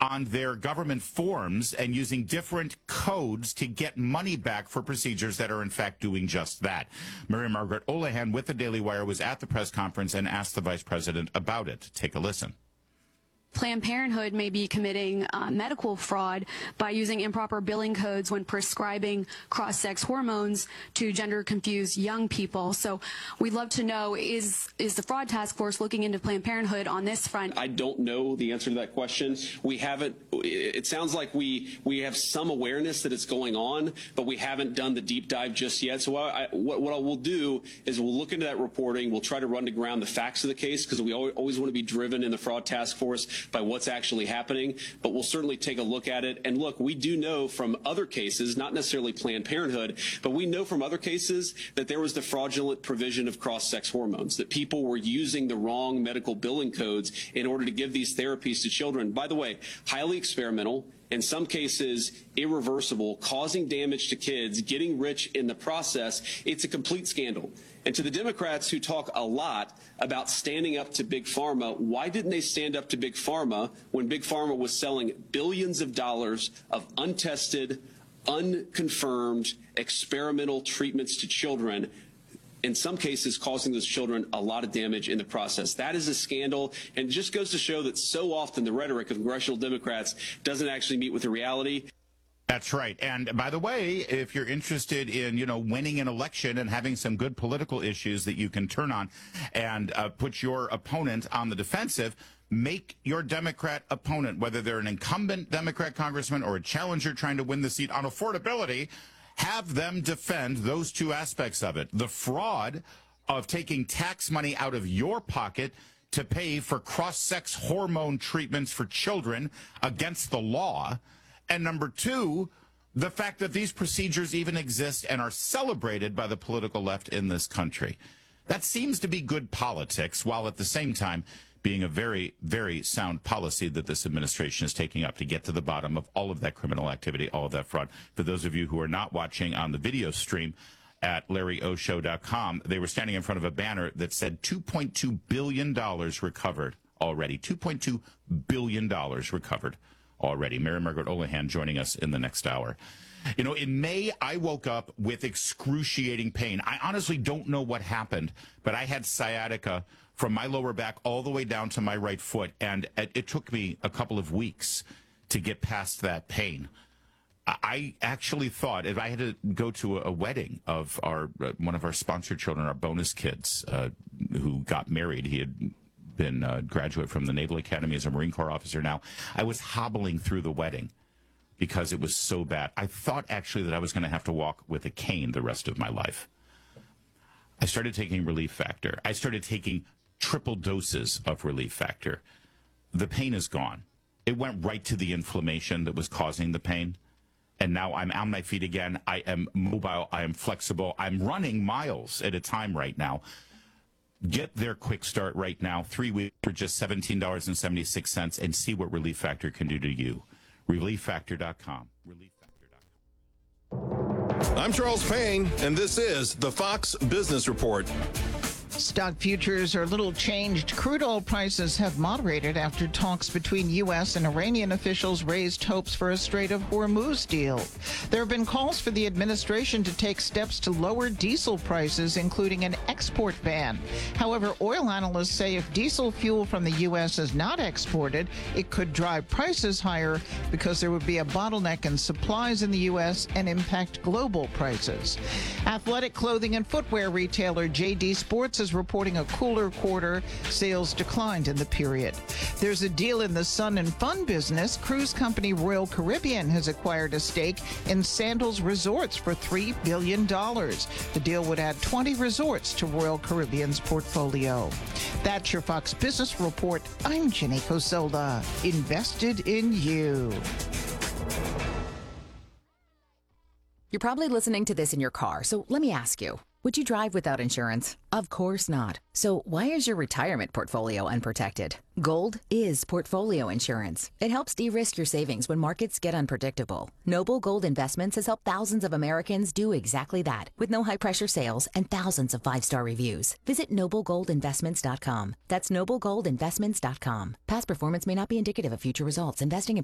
on their government forms and using different codes to get money back for procedures that are in fact doing just that. Mary Margaret Olohan with the Daily Wire was at the press conference and asked the vice president about it. Take a listen. Planned Parenthood may be committing medical fraud by using improper billing codes when prescribing cross-sex hormones to gender-confused young people. So we'd love to know, is the Fraud Task Force looking into Planned Parenthood on this front? I don't know the answer to that question. We haven't. It sounds like we have some awareness that it's going on, but we haven't done the deep dive just yet. So what I will do is we'll look into that reporting. We'll try to run to ground the facts of the case, because we always want to be driven in the Fraud Task Force by what's actually happening, but we'll certainly take a look at it. And look, we do know from other cases, not necessarily Planned Parenthood, but we know from other cases that there was the fraudulent provision of cross-sex hormones, that people were using the wrong medical billing codes in order to give these therapies to children. By the way, highly experimental, in some cases irreversible, causing damage to kids, getting rich in the process. It's a complete scandal. And to the Democrats who talk a lot about standing up to Big Pharma, why didn't they stand up to Big Pharma when Big Pharma was selling billions of dollars of untested, unconfirmed, experimental treatments to children, in some cases causing those children a lot of damage in the process? That is a scandal, and it just goes to show that so often the rhetoric of congressional Democrats doesn't actually meet with the reality. That's right. And by the way, if you're interested in, winning an election and having some good political issues that you can turn on and put your opponent on the defensive, make your Democrat opponent, whether they're an incumbent Democrat congressman or a challenger trying to win the seat on affordability, have them defend those two aspects of it. The fraud of taking tax money out of your pocket to pay for cross-sex hormone treatments for children against the law. And number two, the fact that these procedures even exist and are celebrated by the political left in this country. That seems to be good politics, while at the same time being a very, very sound policy that this administration is taking up to get to the bottom of all of that criminal activity, all of that fraud. For those of you who are not watching on the video stream at LarryOShow.com, they were standing in front of a banner that said $2.2 billion recovered already. $2.2 billion recovered already. Mary Margaret Olohan joining us in the next hour. In May, I woke up with excruciating pain. I honestly don't know what happened, but I had sciatica from my lower back all the way down to my right foot, and it took me a couple of weeks to get past that pain. I actually thought if I had to go to a wedding of one of our sponsored children, our bonus kids, who got married, he had been a graduate from the Naval Academy as a Marine Corps officer now. I was hobbling through the wedding because it was so bad. I thought actually that I was going to have to walk with a cane the rest of my life. I started taking Relief Factor. I started taking triple doses of Relief Factor. The pain is gone. It went right to the inflammation that was causing the pain. And now I'm on my feet again. I am mobile. I am flexible. I'm running miles at a time right now. Get their quick start right now, 3 weeks for just $17.76, and see what Relief Factor can do to you. ReliefFactor.com. ReliefFactor.com. I'm Charles Payne, and this is the Fox Business Report. Stock futures are little changed. Crude oil prices have moderated after talks between U.S. and Iranian officials raised hopes for a Strait of Hormuz deal. There have been calls for the administration to take steps to lower diesel prices, including an export ban. However, oil analysts say if diesel fuel from the U.S. is not exported, it could drive prices higher because there would be a bottleneck in supplies in the U.S. and impact global prices. Athletic clothing and footwear retailer J.D. Sports is reporting a cooler quarter. Sales declined in the period. There's a deal in the sun and fun business. Cruise company Royal Caribbean has acquired a stake in Sandals Resorts for $3 billion. The deal would add 20 resorts to Royal Caribbean's portfolio. That's your Fox Business Report. I'm Jenny Cosola. Invested in you. You're probably listening to this in your car, so let me ask you. Would you drive without insurance? Of course not. So why is your retirement portfolio unprotected? Gold is portfolio insurance. It helps de-risk your savings when markets get unpredictable. Noble Gold Investments has helped thousands of Americans do exactly that with no high-pressure sales and thousands of 5-star reviews. Visit noblegoldinvestments.com. That's noblegoldinvestments.com. Past performance may not be indicative of future results. Investing in